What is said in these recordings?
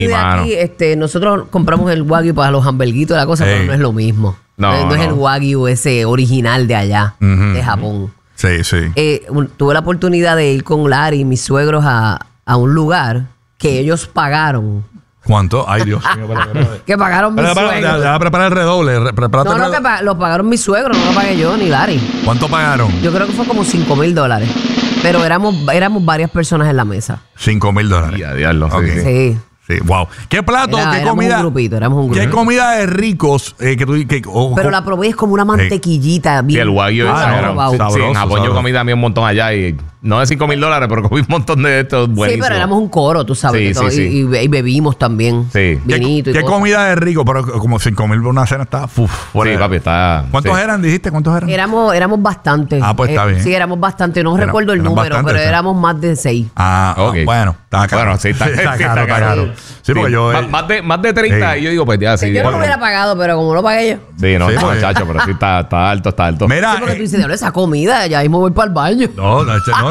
de aquí, nosotros compramos el Wagyu para los hamburguitos y la cosa, pero no es lo mismo. No es el Wagyu ese original de allá, de Japón. Sí, sí. Tuve la oportunidad de ir con Larry y mis suegros a un lugar que ellos pagaron. ¿Cuánto? Ay, Dios mío. Que pagaron mis suegros. Ya prepara el redoble. No, que lo pagaron mis suegros, no lo pagué yo ni Larry. ¿Cuánto pagaron? Yo creo que fue como $5,000. Pero éramos varias personas en la mesa. $5,000. Diablo. Okay. Sí. Sí, wow. ¿Qué plato, qué comida? Éramos un grupito. ¿Qué comida de ricos pero la probé es como una mantequillita. Y el Wagyu sabroso. Sí, en Japón yo comí también un montón allá y no de $5,000, pero comí un montón de estos buenísimos. Sí, pero éramos un coro, tú sabes. Sí. Y bebimos también. Sí. Vinito y ¿Qué comida de rico? Pero como $5,000 una cena está... Sí, papi, está... ¿Cuántos eran? ¿Dijiste cuántos eran? Éramos bastantes. Ah, pues está bien. Sí, éramos bastantes. No recuerdo el número, pero éramos más de 6. Okay. Bueno, está caro. Bueno, sí, está caro. Sí, porque yo... Más de 30 y yo digo, pues ya, sí. Yo no lo hubiera pagado, pero como lo pagué yo. Sí, no, muchacho, pero sí está alto. Mira... Sí, porque tú dices, diablo, esa comida, ya mismo voy para el baño. No,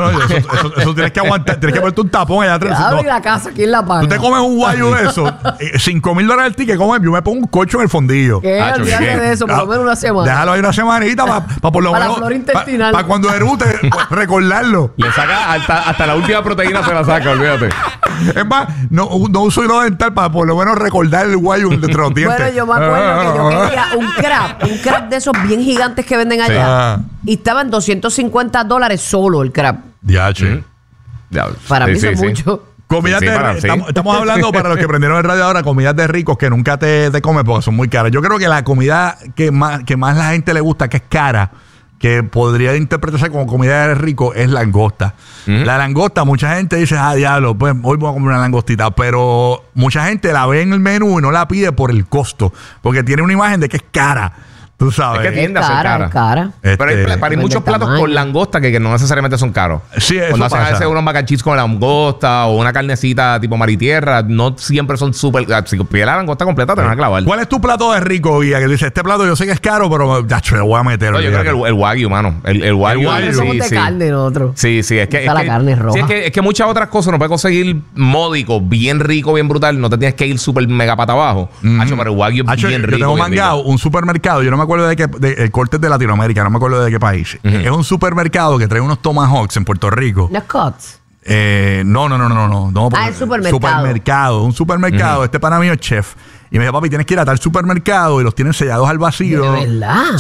eso tienes que aguantar, tienes que ponerte un tapón allá atrás. Claro, y la casa, ¿quién la paga? Tú te comes un Wagyu de eso, $5,000 el ticket, comes, yo me pongo un colcho en el fondillo. Olvídate de eso, por lo menos una semana. Déjalo ahí una semanita para por lo menos... Para la flora intestinal. Para cuando erute, recordarlo. Le saca hasta la última proteína se la saca, olvídate. Es más, no uso hilo dental para por lo menos recordar el Wagyu entre los dientes. Bueno, yo me acuerdo que yo quería un crab de esos bien gigantes que venden allá. Y estaban $250 solo el crab. Diache. Para mí es mucho. Comidas estamos hablando para los que prendieron el radio ahora, comidas de ricos que nunca te comes porque son muy caras. Yo creo que la comida que más la gente le gusta, que es cara, que podría interpretarse como comida de rico, es langosta. La langosta, mucha gente dice, diablo, pues hoy voy a comer una langostita, pero mucha gente la ve en el menú y no la pide por el costo, porque tiene una imagen de que es cara. Tú sabes. Es que tiende a ser cara. Pero hay muchos platos con langosta que no necesariamente son caros. Sí, eso cuando hacen a pasa. veces unos mac and cheese con langosta o una carnecita tipo mar y tierra, no siempre son súper... Si pides la langosta completa, te van a clavar. ¿Cuál es tu plato de rico, Guía? Que dice, este plato yo sé que es caro, pero ya le voy a meter. No, yo creo que el Wagyu, mano. El Wagyu. Somos de carne nosotros. Sí, es que... la carne roja. Sí, es que muchas otras cosas no puedes conseguir módico, bien rico, bien brutal. No te tienes que ir súper mega para abajo. Pero el Wagyu es bien rico. Yo tengo mangado un supermercado, yo no me acuerdo de qué... cortes de Latinoamérica, no me acuerdo de qué país. Es un supermercado que trae unos tomahawks en Puerto Rico. ¿Los Cuts? No. El supermercado. Un supermercado. Este pana mío es chef. Y me dijo, papi, tienes que ir a tal supermercado y los tienen sellados al vacío. ¿De verdad?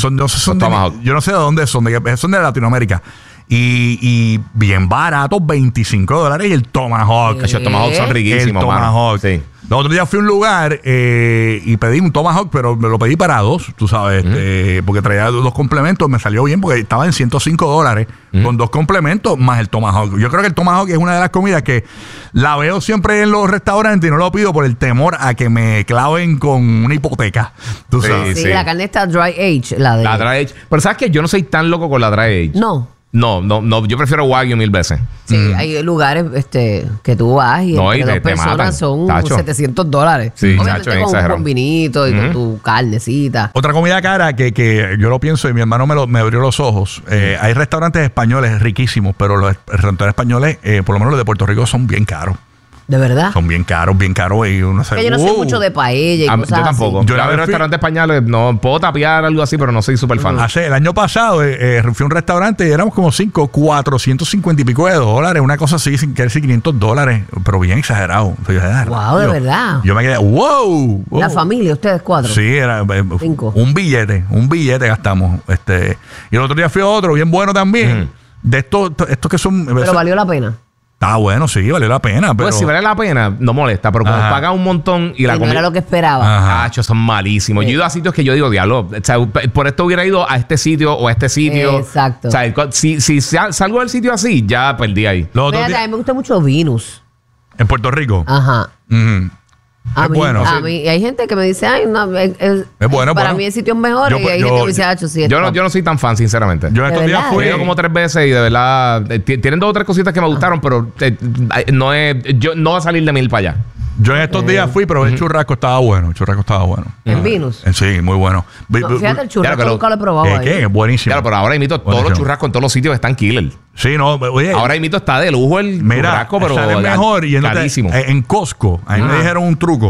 Yo no sé de dónde son, son de Latinoamérica. Y bien baratos, $25. Y el tomahawk. Los tomahawks son riquísimos, el tomahawk. Sí. El otro día fui a un lugar y pedí un tomahawk, pero me lo pedí para dos, tú sabes, porque traía dos complementos, me salió bien porque estaba en $105 con dos complementos más el tomahawk. Yo creo que el tomahawk es una de las comidas que la veo siempre en los restaurantes y no lo pido por el temor a que me claven con una hipoteca. Tú sabes. Sí, la carne está dry age, la dry age. Pero ¿sabes qué? Yo no soy tan loco con la dry age. No, yo prefiero Wagyu 1000 veces. Sí, hay lugares que tú vas y no, entre dos personas matan, son tacho. $700. Sí, obviamente tacho, con un vinito y con tu carnecita. Otra comida cara que yo lo pienso y mi hermano me abrió los ojos. Hay restaurantes españoles riquísimos, pero los restaurantes españoles, por lo menos los de Puerto Rico, son bien caros. ¿De verdad? Son bien caros y uno se... Yo no soy mucho de paella y cosas yo tampoco. así. Yo la veo en restaurantes españoles, no puedo tapear algo así, pero no soy súper fan. El año pasado fui a un restaurante y éramos como $450 y pico, una cosa así, sin querer decir $500, pero bien exagerado. Wow, de verdad. Yo me quedé, wow. La familia, ustedes 4. Sí, era 5. un billete gastamos. Y el otro día fui a otro, bien bueno también. De estos que son... Pero valió la pena. Está bueno, sí, valió la pena. Pero... Pues si vale la pena, no molesta. Pero cuando pagas un montón y la comida... no era lo que esperaba. Son malísimos. Sí. Yo he ido a sitios que yo digo, diablo, o sea, por esto hubiera ido a este sitio o a este sitio. Exacto. O sea, si salgo del sitio así, ya perdí ahí. A mí me gusta mucho Venus. ¿En Puerto Rico? Ajá. Bueno. A mí hay gente que me dice, ay, no, es bueno, para mí el sitio es mejor. Y hay gente que me dice, sí, yo no soy tan fan, sinceramente. Yo estos días fui como 3 veces y de verdad tienen 2 o 3 cositas que me gustaron, pero no va a salir de 1000 para allá. Yo en estos días fui, pero el churrasco estaba bueno. ¿En Venus? Sí, muy bueno. No, fíjate, el churrasco nunca lo he probado ahí. ¿Qué? Es buenísimo. Claro, pero ahora imito todos los churrascos en todos los sitios están killer. Sí, no, oye. Ahora imito está de lujo el churrasco, pero sale mejor. Y carísimo. en Costco, a mí me dijeron un truco.